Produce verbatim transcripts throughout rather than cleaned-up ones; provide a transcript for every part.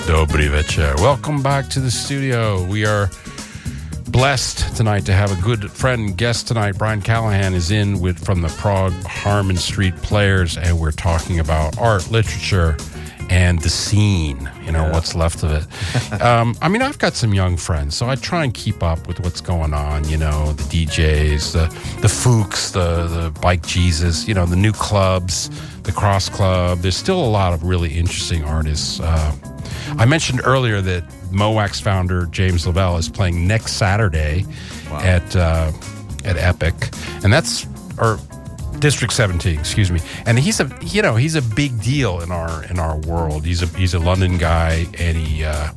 Dobry večer. Welcome back to the studio. We are blessed tonight to have a good friend and guest tonight. Brian Callahan is in with from the Prague Harmon Street Players, and we're talking about art, literature, and the scene, you know, yeah. what's left of it. um, I mean, I've got some young friends, so I try and keep up with what's going on, you know, the D Js, the the Fuchs, the, the Bike Jesus, you know, the new clubs, the Cross Club. There's still a lot of really interesting artists. Uh, I mentioned earlier that Mowax founder James Lavelle is playing next Saturday wow. at uh, at Epic, and that's or District seventeen, excuse me. And he's a you know he's a big deal in our in our world. He's a he's a London guy, and he uh,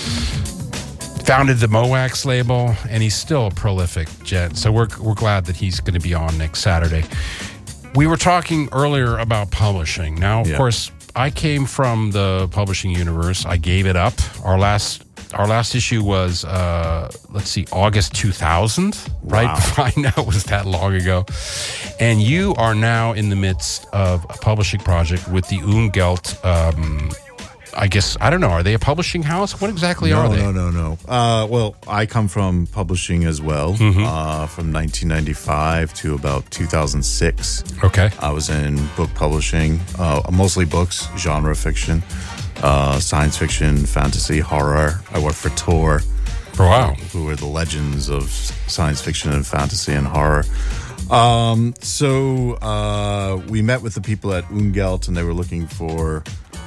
founded the Mowax label, and he's still a prolific gent. So we're we're glad that he's going to be on next Saturday. We were talking earlier about publishing. Now, of yeah. course, I came from the publishing universe. I gave it up. Our last our last issue was, uh, let's see, August two thousand, right? Wow. I know it was that long ago. And you are now in the midst of a publishing project with the Ungelt. Um, I guess, I don't know, are they a publishing house? What exactly no, are they? No, no, no, no. Uh, well, I come from publishing as well, mm-hmm. uh, from nineteen ninety-five to about two thousand six. Okay. I was in book publishing, uh, mostly books, genre fiction, uh, science fiction, fantasy, horror. I worked for Tor. Oh, wow. Who were the legends of science fiction and fantasy and horror. Um, so uh, we met with the people at Ungelt, and they were looking for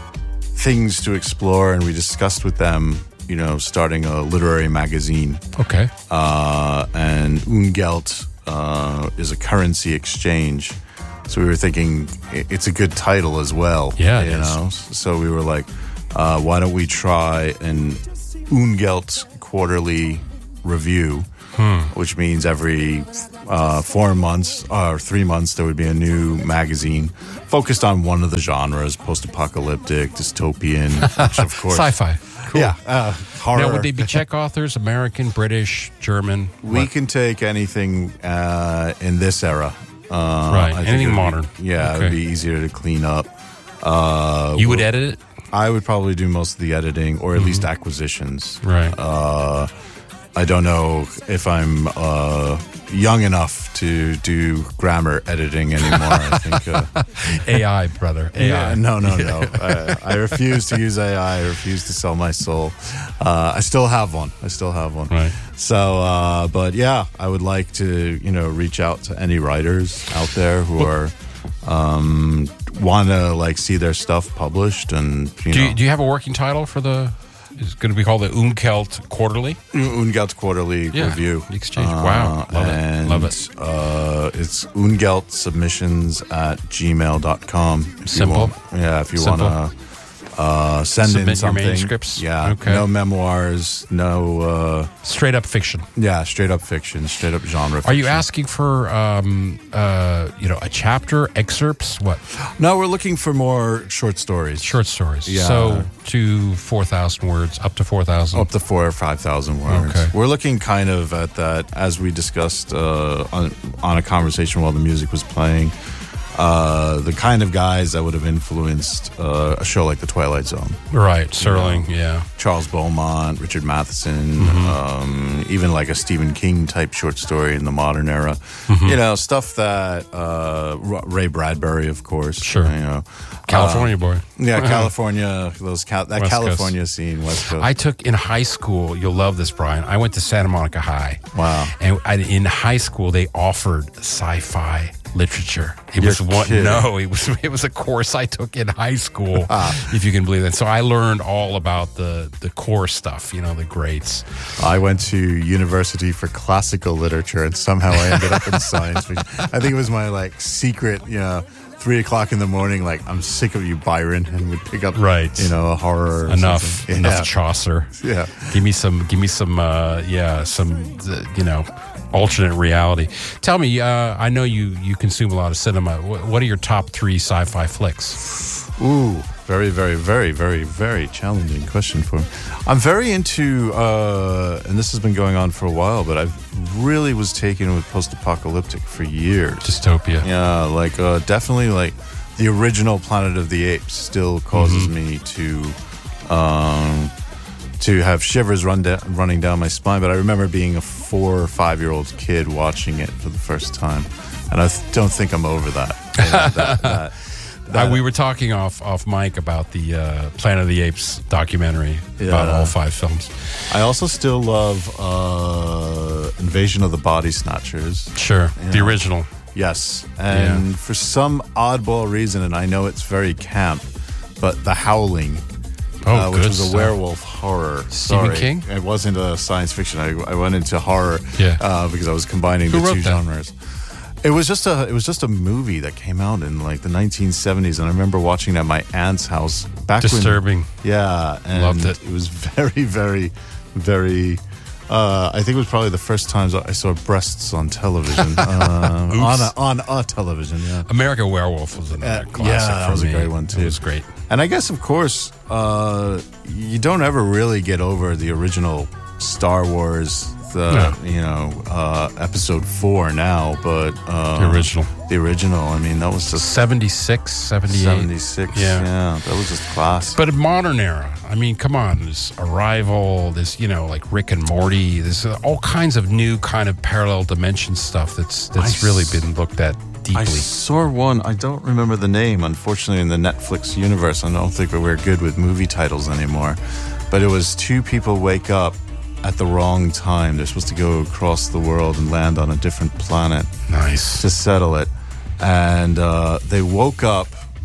things to explore, and we discussed with them, you know, starting a literary magazine. Okay. Uh, and Ungelt uh, is a currency exchange, so we were thinking it's a good title as well. Yeah, you know. So we were like, uh, why don't we try an Ungelt quarterly review, hmm. which means every uh, four months or three months there would be a new magazine focused on one of the genres: post-apocalyptic, dystopian, which of course, sci-fi. Cool. Yeah, uh, horror. Now, would they be Czech authors, American, British, German? We what? can take anything uh, in this era. Uh, right, I anything think modern. Be, yeah, okay. It would be easier to clean up. Uh, you would edit it? I would probably do most of the editing, or at mm-hmm. least acquisitions. Right. Uh, I don't know if I'm uh, young enough to do grammar editing anymore. I think uh, A I, brother. A I. Yeah, no, no, no. I, I refuse to use A I. I refuse to sell my soul. Uh, I still have one. I still have one. Right. So, uh, but yeah, I would like to, you know, reach out to any writers out there who are um, want to like see their stuff published, and you do know. You, do you have a working title for the? It's going to be called the Ungelt Quarterly? Ungelt Quarterly yeah, Review. Exchange. Wow. Uh, Love and, it. Love it. Uh, it's Ungelt Submissions at gmail dot com. Simple. Want, yeah, if you want to uh, send Submit in something. your manuscripts. Yeah. Okay. No memoirs. No. Uh, straight up fiction. Yeah, straight up fiction. Straight up genre fiction. Are you asking for, um, uh, you know, a chapter, excerpts? What? No, we're looking for more short stories. Short stories. Yeah. So to four thousand words, up to four thousand? Up to four or five thousand words. Okay. We're looking kind of at that, as we discussed uh, on, on a conversation while the music was playing. Uh, the kind of guys that would have influenced uh, a show like The Twilight Zone. Right, Serling, you know, yeah. Charles Beaumont, Richard Matheson, mm-hmm. um, even like a Stephen King type short story in the modern era. Mm-hmm. You know, stuff that uh, Ray Bradbury, of course. Sure. You know, California uh, boy. Yeah, California, those Cal- that West California Coast. scene, West Coast. I took in high school, you'll love this, Brian. I went to Santa Monica High. Wow. And I, in high school, they offered sci-fi literature. It You're was one. kidding. No, it was it was a course I took in high school, if you can believe that. So I learned all about the the core stuff, you know, the greats. I went to university for classical literature, and somehow I ended up in science fiction. I think it was my like secret, you know, three o'clock in the morning. Like, I'm sick of you, Byron, and would pick up, right, you know, a horror. Or enough, yeah. enough Chaucer. Yeah, give me some, give me some, uh, yeah, some, uh, you know. Alternate reality. Tell me, uh, I know you, you consume a lot of cinema. What, what are your top three sci-fi flicks? Ooh, very, very, very, very, very challenging question for me. I'm very into, uh, and this has been going on for a while, but I really was taken with post-apocalyptic for years. Dystopia. Yeah, like uh, definitely like the original Planet of the Apes still causes mm-hmm. me to um, to have shivers run da- running down my spine. But I remember being a four or five year old kid watching it for the first time, and I th- don't think I'm over that. that, that, that Uh, we were talking off off mic about the uh, Planet of the Apes documentary about Yeah. all five films. I also still love uh, Invasion of the Body Snatchers. Sure, the Yeah. original. Yes, and Yeah. for some oddball reason, and I know it's very camp, but The Howling, Oh, uh, which good was a stuff. werewolf horror. Stephen Sorry. King? It wasn't a science fiction. I, I went into horror Yeah. uh, because I was combining Who the wrote two that? genres. It was just a it was just a movie that came out in like the nineteen seventies, and I remember watching it at my aunt's house back Disturbing. when. Yeah, and Loved it. It was very, very, very. Uh, I think it was probably the first times I saw breasts on television. uh, on a, on a television, yeah. American Werewolf was another Uh, classic yeah, that for was a me. great one, too. It was great. And I guess, of course, uh, you don't ever really get over the original Star Wars, the No. you know, uh, episode four now, but uh, The original. the original. I mean, that was just seventy-six, seventy-eight. seventy-six. Yeah. Yeah. that was just class. But a modern era. I mean, come on. There's Arrival. There's, you know, like Rick and Morty. There's uh, all kinds of new kind of parallel dimension stuff that's that's I really s- been looked at I deeply. saw one. I don't remember the name. Unfortunately, in the Netflix universe, I don't think that we're good with movie titles anymore. But it was two people wake up at the wrong time. They're supposed to go across the world and land on a different planet Nice. to settle it. And uh, they woke up.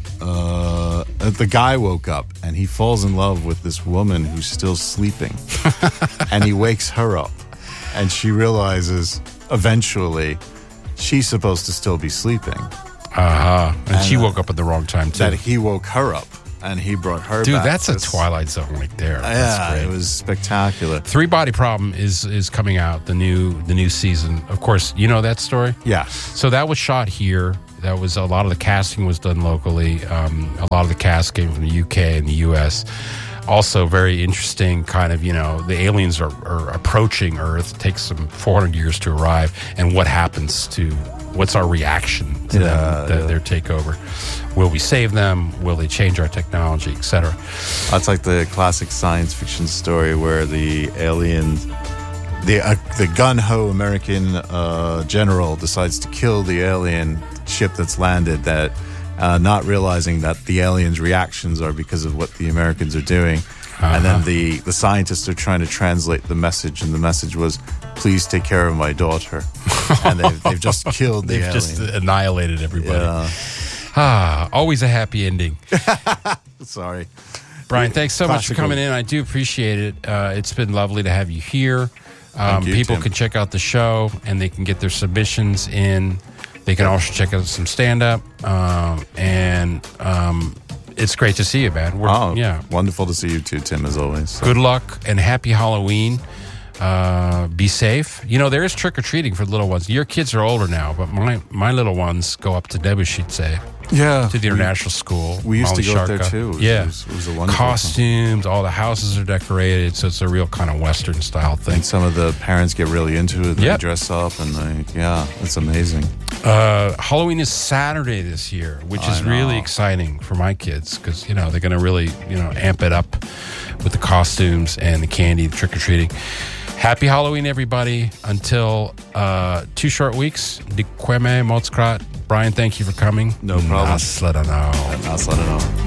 Uh, the guy woke up and he falls in love with this woman who's still sleeping. And he wakes her up. And she realizes eventually she's supposed to still be sleeping. Uh-huh. And, she uh, woke up at the wrong time, too. That he woke her up and he brought her Dude, back. that's a This- Twilight Zone right there. Yeah, That's great. it was spectacular. Three Body Problem is is coming out, the new the new season. Of course, you know that story? Yeah. So that was shot here. That was a lot of the casting was done locally. Um, a lot of the cast came from the U K and the U S. Also, very interesting kind of, you know, the aliens are, are approaching Earth. It takes them four hundred years to arrive. And what happens to, what's our reaction to Yeah, them, the, yeah. their takeover? Will we save them? Will they change our technology, et cetera? That's like the classic science fiction story where the alien, the uh, the gun-ho American uh, general decides to kill the alien ship that's landed, that uh, not realizing that the aliens' reactions are because of what the Americans are doing. And then the, the scientists are trying to translate the message, and the message was, please take care of my daughter. And they've, they've just killed the They've alien. just annihilated everybody. Yeah. Ah, always a happy ending. Sorry. Brian, thanks so much for Classical. coming in. I do appreciate it. Uh, it's been lovely to have you here. Um, you, people Tim. can check out the show and they can get their submissions in. They can also check out some stand up. Um, and um, it's great to see you, man. We're, Oh, yeah. wonderful to see you too, Tim, as always. So- Good luck and happy Halloween. Uh, be safe. You know, there is trick or treating for the little ones. Your kids are older now, but my my little ones go up to Nebuchadnezzar Yeah. to the international school. We used to Molly go up there Sharka. too. It was- yeah, it was- it was a wonderful costumes. All the houses are decorated, so it's a real kind of Western style thing. And some of the parents get really into it. They Yep. dress up and they, yeah, it's amazing. Uh, Halloween is Saturday this year, which I is really know. exciting for my kids because you know they're going to really you know amp it up with the costumes and the candy, the trick or treating. Happy Halloween, everybody! Until uh, two short weeks. Dikweme Motskrat. Brian, thank you for coming. No problem. Nasledano. I'll let it know.